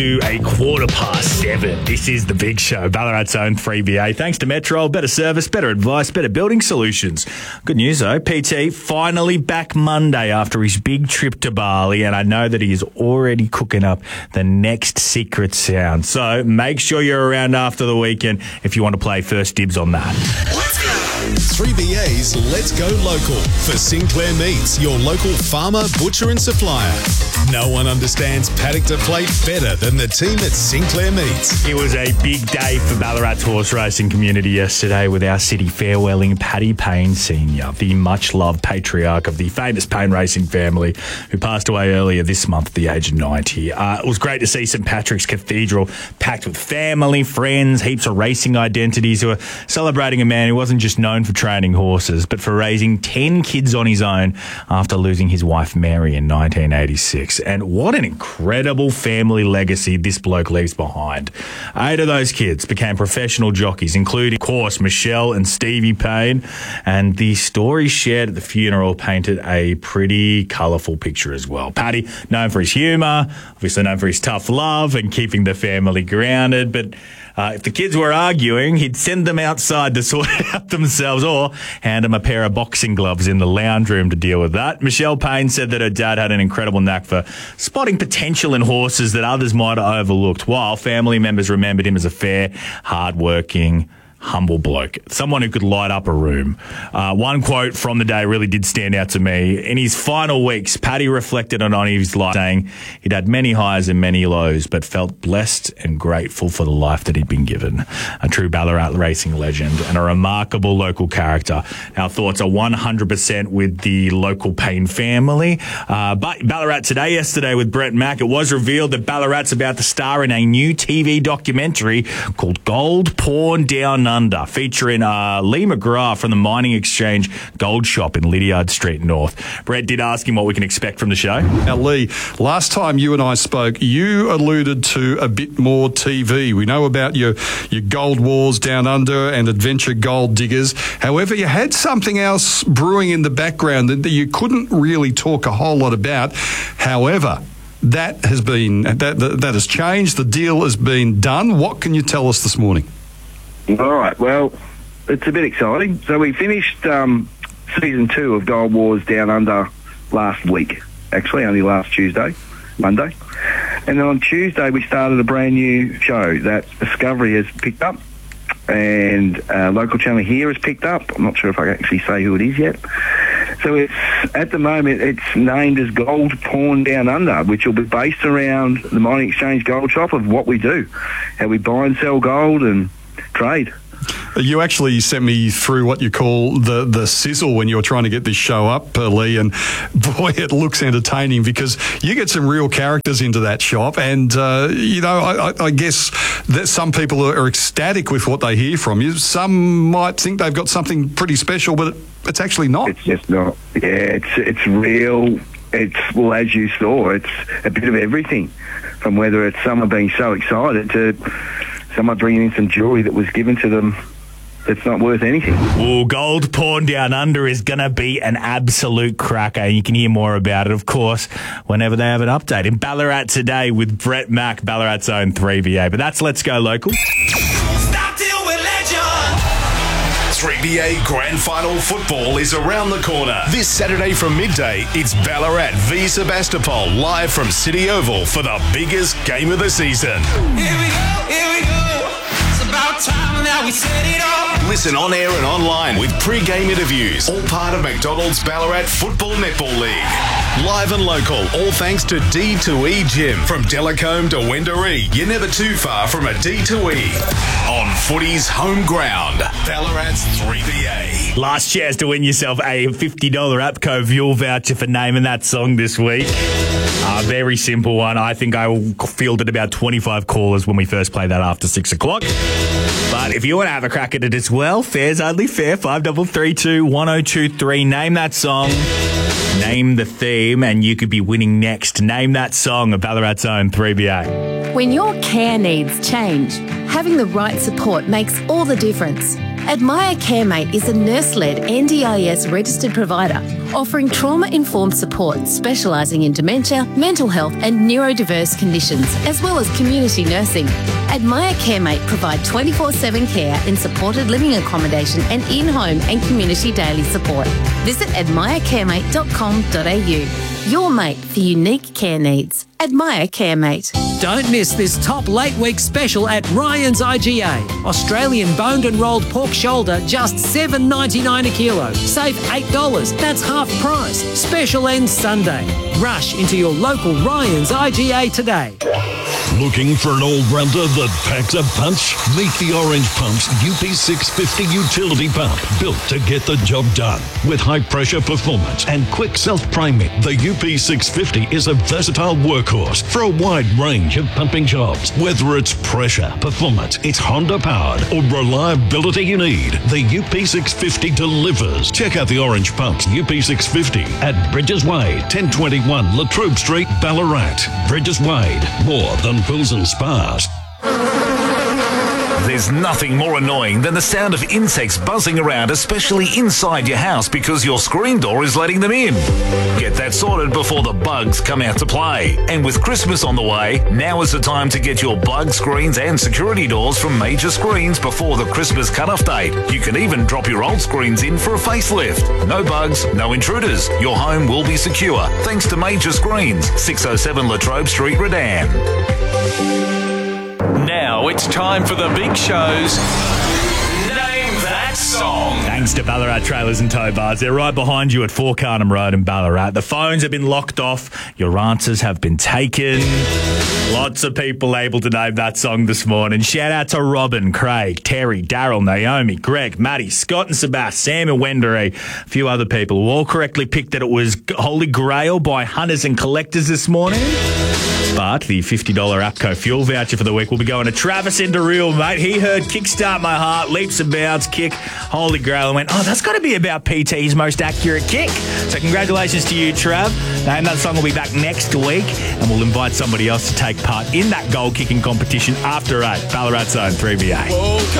To a 7:15. This is the big show, Ballarat's own 3BA. Thanks to Metro, better service, better advice, better building solutions. Good news though, PT finally back Monday after his big trip to Bali, and I know that he is already cooking up the next secret sound. So make sure you're around after the weekend if you want to play first dibs on that. Let's go! 3BA's Let's Go Local for Sinclair Meats, your local farmer, butcher and supplier. No one understands paddock to plate better than the team at Sinclair Meats. It was a big day for Ballarat's horse racing community yesterday with our city farewelling Paddy Payne Sr., the much-loved patriarch of the famous Payne racing family, who passed away earlier this month at the age of 90. It was great to see St Patrick's Cathedral packed with family, friends, heaps of racing identities who were celebrating a man who wasn't just known for training horses, but for raising 10 kids on his own after losing his wife Mary in 1986. And what an incredible family legacy this bloke leaves behind. 8 of those kids became professional jockeys, including, of course, Michelle and Stevie Payne. And the stories shared at the funeral painted a pretty colourful picture as well. Paddy, known for his humour, obviously known for his tough love and keeping the family grounded, but if the kids were arguing, he'd send them outside to sort it out themselves or hand them a pair of boxing gloves in the lounge room to deal with that. Michelle Payne said that her dad had an incredible knack for spotting potential in horses that others might have overlooked, while family members remembered him as a fair, hard-working, humble bloke, someone who could light up a room. One quote from the day really did stand out to me. In his final weeks, Paddy reflected on his life, saying he'd had many highs and many lows, but felt blessed and grateful for the life that he'd been given. A true Ballarat racing legend and a remarkable local character. Our thoughts are 100% with the local Payne family. But Ballarat Today yesterday with Brett Mack, it was revealed that Ballarat's about to star in a new TV documentary called Gold Pawn Down Under, featuring Lee McGrath from the Mining Exchange Gold Shop in Lydiard Street North. Brett did ask him what we can expect from the show. Now, Lee, last time you and I spoke, you alluded to a bit more TV. We know about your Gold Wars Down Under and Adventure Gold Diggers. However, you had something else brewing in the background that you couldn't really talk a whole lot about. However, that has changed. The deal has been done. What can you tell us this morning? All right, well, it's a bit exciting. So we finished season 2 of Gold Wars Down Under last week, actually, only last Monday. And then on Tuesday we started a brand new show that Discovery has picked up and local channel here has picked up. I'm not sure if I can actually say who it is yet. So at the moment it's named as Gold Pawn Down Under, which will be based around the Mining Exchange Gold Shop of what we do, how we buy and sell gold and trade. You actually sent me through what you call the sizzle when you were trying to get this show up, Lee, and boy, it looks entertaining because you get some real characters into that shop, and I guess that some people are ecstatic with what they hear from you. Some might think they've got something pretty special, but it's actually not. It's just not. Yeah, it's real. Well, as you saw, it's a bit of everything, from whether it's someone being so excited to someone bringing in some jewellery that was given to them that's not worth anything. Well, Gold Pawn Down Under is going to be an absolute cracker. You can hear more about it, of course, whenever they have an update. In Ballarat Today with Brett Mack, Ballarat's own 3BA. But that's Let's Go Local. Stop till we're legend. 3BA Grand Final football is around the corner. This Saturday from midday, it's Ballarat v Sebastopol, live from City Oval for the biggest game of the season. Here we go. It's about time now we set it off. Listen on air and online with pre-game interviews, all part of McDonald's Ballarat Football Netball League. Live and local, all thanks to D2E Gym. From Delacombe to Wendouree, you're never too far from a D2E. On footy's home ground, Ballarat's 3BA. Last chance to win yourself a $50 APCO fuel voucher for naming that song this week. A very simple one. I think I fielded about 25 callers when we first played that after 6 o'clock. But if you want to have a crack at it as well, fair's only fair. 5332 1023. Name that song. Name the theme, and you could be winning next. Name that song of Ballarat's own 3BA. When your care needs change, having the right support makes all the difference. Admire CareMate is a nurse-led NDIS registered provider offering trauma-informed support specialising in dementia, mental health and neurodiverse conditions, as well as community nursing. Admire CareMate provide 24/7 care in supported living accommodation and in-home and community daily support. Visit admirecaremate.com.au. Your mate for unique care needs. Admire CareMate. Don't miss this top late week special at Ryan's IGA. Australian boned and rolled pork shoulder, just $7.99 a kilo. Save $8. That's half price. Special ends Sunday. Rush into your local Ryan's IGA today. Looking for an all-rounder that packs a punch? Meet the Orange Pump's UP650 utility pump, built to get the job done. With high-pressure performance and quick self-priming, the UP650 is a versatile workhorse for a wide range of pumping jobs. Whether it's pressure, performance, it's Honda-powered, or reliability you need, the UP650 delivers. Check out the Orange Pump's UP650 at Bridges Wade, 1021 Latrobe Street, Ballarat. Bridges Wade, more than pools and spas. There's nothing more annoying than the sound of insects buzzing around, especially inside your house because your screen door is letting them in. Get that sorted before the bugs come out to play. And with Christmas on the way, now is the time to get your bug screens and security doors from Major Screens before the Christmas cut-off date. You can even drop your old screens in for a facelift. No bugs, no intruders. Your home will be secure thanks to Major Screens, 607 Latrobe Street, Redan. Now it's time for the big show's Name That Song. Thanks to Ballarat Trailers and Tow Bars. They're right behind you at Fort Carnham Road in Ballarat. The phones have been locked off. Your answers have been taken. Lots of people able to name that song this morning. Shout out to Robin, Craig, Terry, Daryl, Naomi, Greg, Maddie, Scott and Sebas, Sam and Wendouree. A few other people who all correctly picked that it was Holy Grail by Hunters and Collectors this morning. But the $50 APCO fuel voucher for the week will be going to Travis Inderreal, mate. He heard Kickstart My Heart, Leaps and Bounds, Kick, Holy Grail, and went, oh, that's got to be about PT's most accurate kick. So congratulations to you, Trav. Name That Song will be back next week, and we'll invite somebody else to take part in that goal kicking competition after 8. Ballarat Zone 3BA.